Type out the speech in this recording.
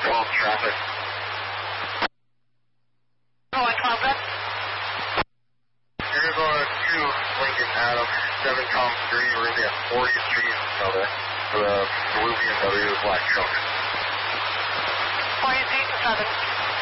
12 traffic. Oh, I called that. You're going to Lincoln Adam, 7 Tom 3. We're going to be at 40th Street in Southern for the blue BMW with black truck. 40th Street in Southern.